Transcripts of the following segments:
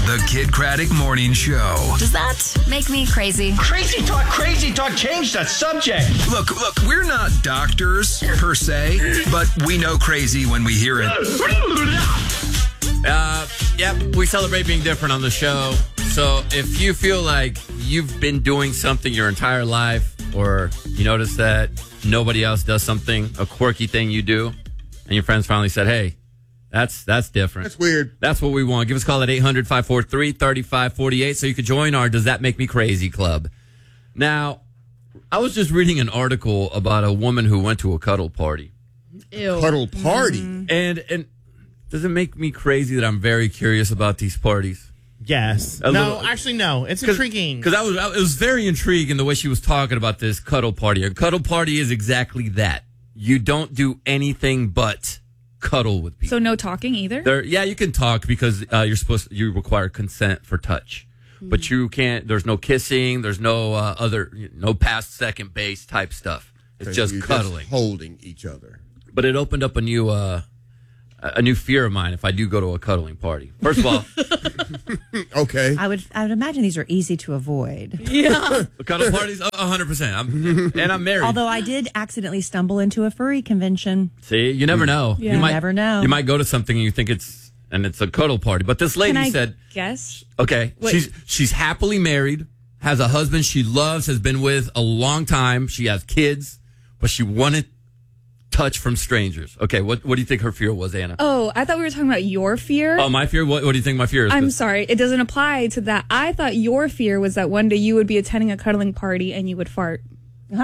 The Kid Craddock Morning Show. Does that make me crazy? Crazy talk, change the subject. Look, we're not doctors per se, but we know crazy when we hear it. Yep, we celebrate being different on the show. So if you feel like you've been doing something your entire life, or you notice that nobody else does something, a quirky thing you do, and your friends finally said, hey, that's different. That's weird. That's what we want. Give us a call at 800-543-3548 so you can join our Does That Make Me Crazy Club. Now, I was just reading an article about a woman who went to a cuddle party. Ew. Cuddle party. And does it make me crazy that I'm very curious about these parties? Yes. Actually, no. It's intriguing. Because it was very intriguing the way she was talking about this cuddle party. A cuddle party is exactly that. You don't do anything but cuddle with people. So no talking either? Yeah, you can talk because you require consent for touch. But you can't, there's no kissing, there's no no past second base type stuff. It's just cuddling. Just holding each other. But it opened up a new fear of mine if I do go to a cuddling party. First of all, okay. I would imagine these are easy to avoid. Yeah. cuddle parties, 100%. And I'm married. Although I did accidentally stumble into a furry convention. See, you never know. Yeah. You never know. You might go to something and you think it's a cuddle party. But this lady said, guess? okay, Wait. she's happily married, has a husband she loves, has been with a long time. She has kids, but she wanted touch from strangers. Okay, what do you think her fear was, Anna? Oh, I thought we were talking about your fear. Oh, my fear? What do you think my fear is? I'm sorry. It doesn't apply to that. I thought your fear was that one day you would be attending a cuddling party and you would fart. Good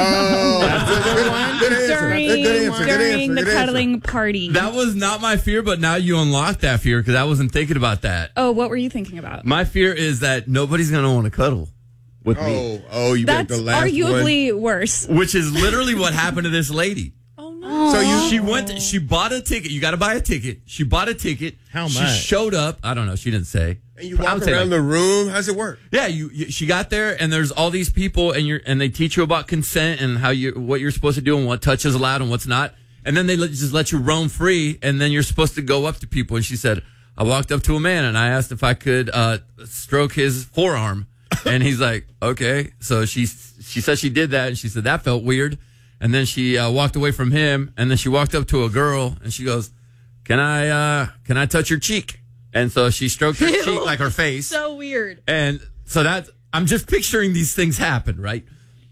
answer. During the cuddling party. That was not my fear, but now you unlocked that fear because I wasn't thinking about that. Oh, what were you thinking about? My fear is that nobody's going to want to cuddle with me. Oh, you bet That's the last arguably worse. Which is literally what happened to this lady. Oh, no. So she bought a ticket. You got to buy a ticket. She bought a ticket. How much? She showed up. I don't know. She didn't say. And you walk around the room. How's it work? Yeah, she got there, and there's all these people, and they teach you about consent and what you're supposed to do and what touch is allowed and what's not. And then they just let you roam free, and then you're supposed to go up to people. And she said, I walked up to a man, and I asked if I could stroke his forearm. And he's like, okay. So she said she did that, and she said that felt weird. And then she walked away from him, and then she walked up to a girl, and she goes, can I touch your cheek? And so she stroked her cheek, like her face. So weird. And so I'm just picturing these things happen, right?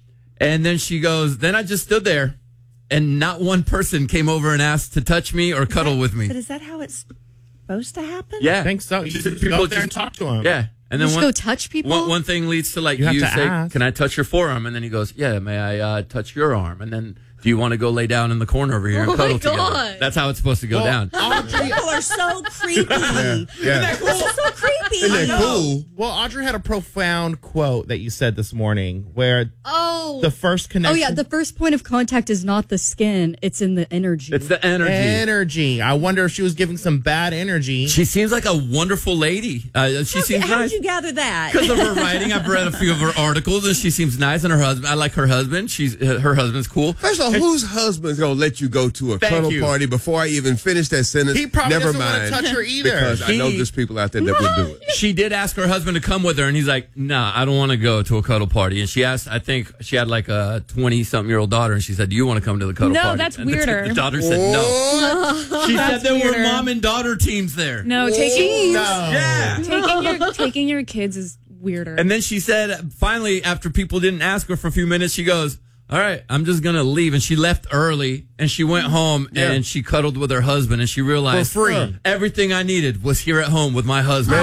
And then she goes, then I just stood there, and not one person came over and asked to touch me or cuddle with me. But is that how it's supposed to happen? Yeah. I think so. You should go up there and talk to him. Yeah. And then Just go touch people? One thing leads to You have to say, ask. can I touch your forearm? And then he goes, yeah, may I touch your arm? And then, do you want to go lay down in the corner over here and cuddle together? God. That's how it's supposed to go down. People are so creepy. Yeah. This is so creepy. Isn't that cool? Well, Audrey had a profound quote that you said this morning where Oh. the first connection. Oh, yeah. The first point of contact is not the skin. It's in the energy. It's the energy. energy. I wonder if she was giving some bad energy. She seems like a wonderful lady. She seems How nice. did you gather that? Because of her writing, I've read a few of her articles, and she seems nice. And her husband, I like her husband. Her husband's cool. First of all, whose husband's gonna let you go to a Thank cuddle you. party before I even finish that sentence? He probably Never doesn't want mind. to touch her either. Because I know there's people out there that would do it. She did ask her husband to come with her, and he's like, "Nah, I don't want to go to a cuddle party." And she asked, I think she had like a 20-something-year-old daughter, and she said, "Do you want to come to the cuddle No, party?" that's And weirder. The daughter said no. She said there weirder. were mom and daughter teams there. No, taking Yeah. taking your kids is weirder. And then she said, finally, after people didn't ask her for a few minutes, she goes, all right, I'm just going to leave. And she left early, and she went home, and she cuddled with her husband, and she realized For free. Everything I needed was here at home with my husband.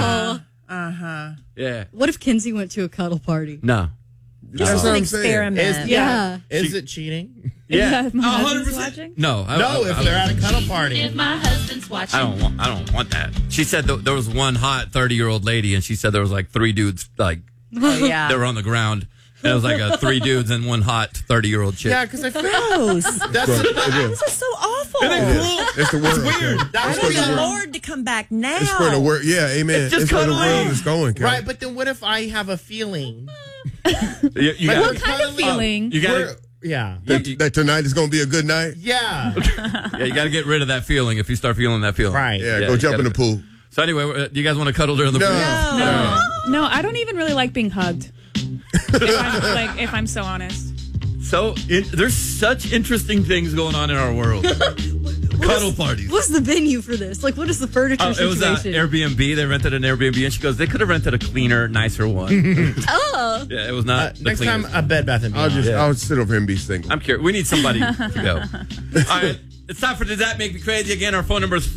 Yeah. What if Kinsey went to a cuddle party? No. Just That's an what I'm saying. experiment. Yeah. Is it cheating? Yeah. If my husband's 100%. watching? No. No, if they're at a cuddle party. My husband's watching. I don't want that. She said there was one hot 30-year-old lady, and she said there was like three dudes, like, Oh, yeah. they were on the ground. And it was like three dudes and one hot 30-year-old chick. Yeah, because I feel Gross. that's This is so awful. It's the word. It's weird. I That's need where the the Lord to come back now. It's where the word. Yeah, amen. It's just It's where the cuddling. world is going. Karen. right. But then what if I have a feeling? You Like, gotta- what kind of feeling? You gotta, Yeah. That tonight is going to be a good night. Yeah. yeah, you gotta get rid of that feeling if you start feeling that feeling. Right. Yeah, Yeah, go you jump in gotta- the pool. So anyway, do you guys want to cuddle during the break? No, I don't even really like being hugged. if I'm so honest. So there's such interesting things going on in our world. Cuddle parties. What's the venue for this? Like, what is the furniture It was situation? Airbnb. They rented an Airbnb, and she goes, they could have rented a cleaner, nicer one. Oh. Yeah, it was not the Next time, cleanest. a Bed Bath & Beyond. I'll sit over here and be single. I'm curious. We need somebody to go. All right. It's time for Does That Make Me Crazy? Again, our phone number is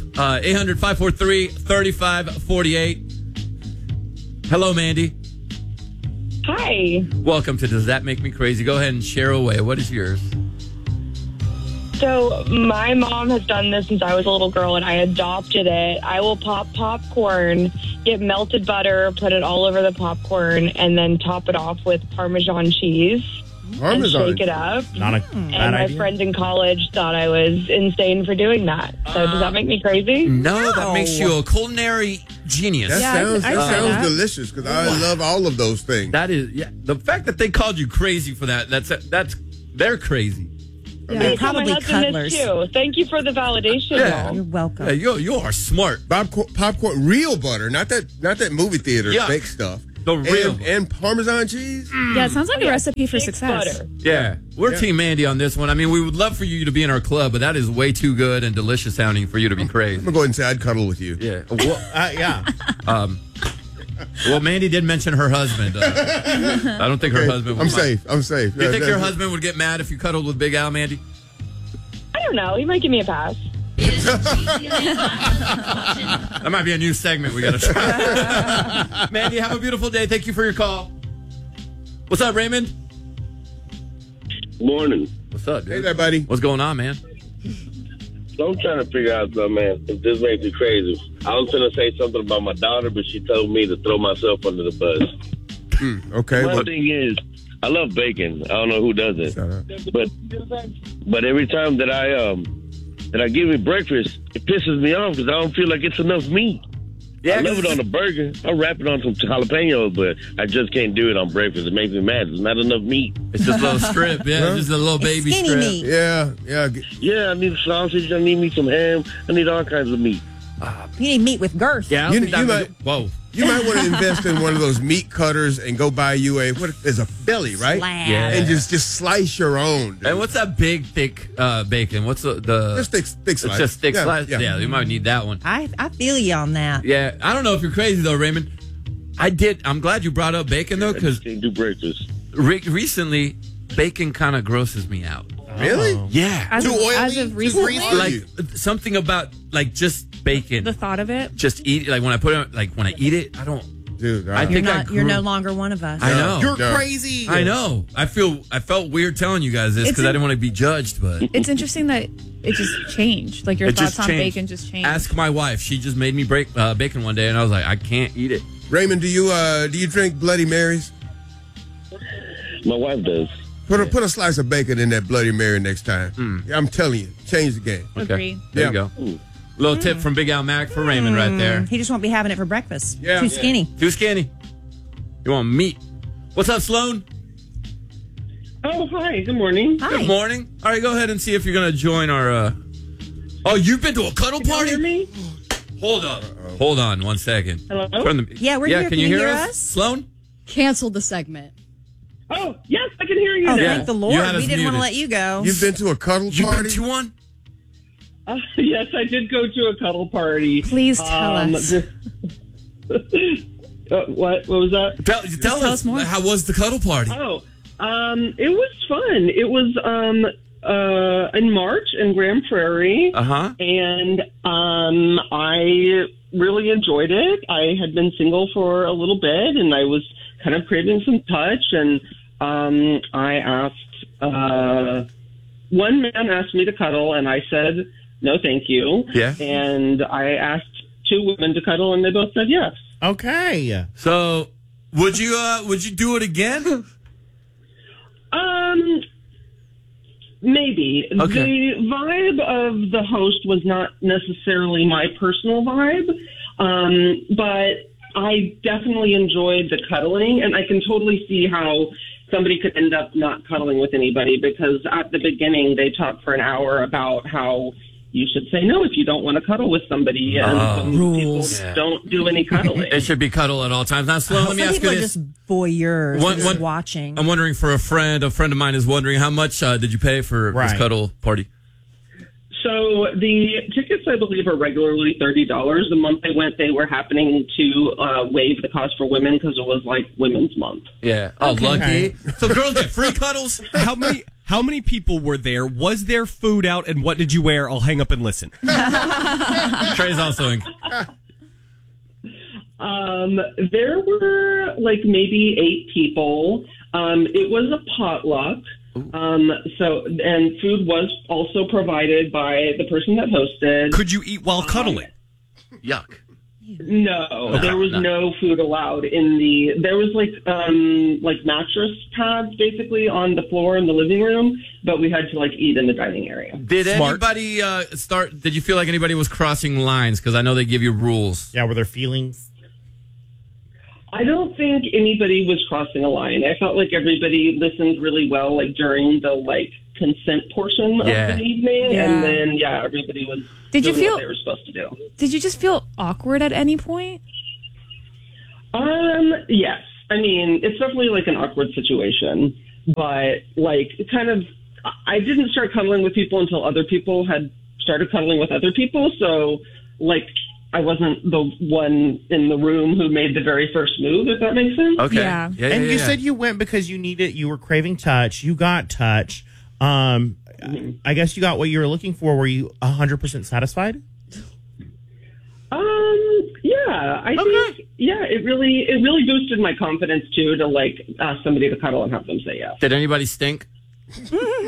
800-543-3548. Hello, Mandy. Hi. Welcome to Does That Make Me Crazy? Go ahead and share away. What is yours? So my mom has done this since I was a little girl, and I adopted it. I will pop popcorn, get melted butter, put it all over the popcorn, and then top it off with Parmesan cheese. And shake it up. Not a And bad my idea. friends in college thought I was insane for doing that. So does that make me crazy? No, that makes you a culinary genius. That Yeah, sounds I'd say sounds that. delicious because I love all of those things. That is, yeah. The fact that they called you crazy for that, they're crazy. They're probably my husband cuddlers. is too. Thank you for the validation. Yeah. y'all. You're welcome. Yeah, you are smart. Popcorn, real butter, not that movie theater Yeah. fake stuff. The real. and Parmesan cheese. Yeah, it sounds like a recipe for Fake success. butter. Yeah, we're Team Mandy on this one. I mean, we would love for you to be in our club, but that is way too good and delicious sounding for you to be I'm crazy. gonna go ahead and say I'd cuddle with you. Yeah. Well, Yeah. well, Mandy did mention her husband. I don't think her husband would I'm mind. safe. I'm safe. Do you think your husband would get mad if you cuddled with Big Al, Mandy? I don't know. He might give me a pass. That might be a new segment we got to try. Mandy, have a beautiful day. Thank you for your call. What's up, Raymond? Morning. What's up, dude? Hey there, buddy. What's going on, man? So I'm trying to figure out something, man. If this makes me crazy. I was going to say something about my daughter, but she told me to throw myself under the bus. Okay. One Well, thing is, I love bacon. I don't know who doesn't. shut up. But every time that I give it breakfast, it pisses me off because I don't feel like it's enough meat. Yeah, I love it on a burger. I wrap it on some jalapenos, but I just can't do it on breakfast. It makes me mad. There's not enough meat. It's just a little strip. Yeah, just a little baby Skinny strip. meat. Yeah. Yeah, I need sausage. I need me some ham. I need all kinds of meat. You need meat with girth. Yeah, I don't You- think that you would might- do- Whoa. You might want to invest in one of those meat cutters and go buy you there's a belly, right? Slab. Yeah. And just slice your own. Dude. And what's that big, thick bacon? What's the Just thick It's slice. just thick Yeah, slice? yeah. Yeah, you might need that one. I feel you on that. Yeah, I don't know if you're crazy, though, Raymond. I'm glad you brought up bacon, though, I because just can't do breakfast. recently, bacon kind of grosses me out. Really? Yeah. As, Too of, oily? as of Too recently, greasy? Like, something about, like, just bacon. the thought of it. Just eat, like, when I put it, like, when I eat it, I don't. Dude, I You're think not. I You're grew- no longer one of us. I know. You're Yeah. crazy. I know. I felt weird telling you guys this It's because I in- didn't want to be judged, but It's interesting that it just changed. Like your it thoughts just on changed. bacon just changed. Ask my wife. She just made me break bacon one day, and I was like, I can't eat it. Raymond, do you drink Bloody Marys? My wife does. Put a slice of bacon in that Bloody Mary next time. Yeah, I'm telling you, change the game. Agree. There Yeah. you go. Little tip from Big Al Mac for Raymond right there. He just won't be having it for breakfast. Yeah. Too skinny. Too skinny. You want meat? What's up, Sloan? Oh, hi. Good morning. Hi. Good morning. All right, go ahead and see if you're going to join our... Oh, you've been to a cuddle party? Hear me? Hold on. Hold on 1 second. Hello? Turn the... Yeah, we're here. Can you hear us? Sloan? Cancel the segment. Oh, yes, I can hear you Oh, now. Yeah. thank the You Lord. had We us didn't want to muted. let you go. You've been to a cuddle You party? been to one? Yes, I did go to a cuddle party. Please tell us. What was that? Tell us more. How was the cuddle party? Oh, it was fun. It was in March in Grand Prairie. Uh-huh. And I really enjoyed it. I had been single for a little bit, and I was kind of craving some touch. And I asked, one man asked me to cuddle, and I said, no, thank you. Yeah. And I asked two women to cuddle, and they both said yes. Okay. So, would you do it again? Maybe. Okay. The vibe of the host was not necessarily my personal vibe, but I definitely enjoyed the cuddling, and I can totally see how somebody could end up not cuddling with anybody because at the beginning they talked for an hour about how you should say no if you don't want to cuddle with somebody. And some people don't do any cuddling. It should be cuddle at all times. Now, Sloan, let me Some ask you people are this. just voyeurs, just watching. I'm wondering for a friend of mine is wondering how much did you pay for this cuddle party? So the tickets, I believe, are regularly $30. The month they went, they were happening to waive the cost for women because it was like Women's Month. Yeah. Oh, lucky. So girls get free cuddles? How many people were there? Was there food out? And what did you wear? I'll hang up and listen. Trey's also in. There were like maybe 8 people. It was a potluck. And food was also provided by the person that hosted. Could you eat while cuddling? Yuck. No, there was no food allowed in the. There was like mattress pads basically on the floor in the living room, but we had to like eat in the dining area. Did anybody Did you feel like anybody was crossing lines? Because I know they give you rules. Yeah, were there feelings? I don't think anybody was crossing a line. I felt like everybody listened really well, like during the like consent portion of the evening, and then everybody was doing what they were supposed to do. Did you just feel awkward at any point? Yes. I mean, it's definitely like an awkward situation, but like kind of, I didn't start cuddling with people until other people had started cuddling with other people, so like. I wasn't the one in the room who made the very first move, if that makes sense. Okay. Yeah. And you said you went because you were craving touch. You got touch. I guess you got what you were looking for. Were you 100% satisfied? Yeah, I think, it really boosted my confidence too to like ask somebody to cuddle and have them say yes. Did anybody stink?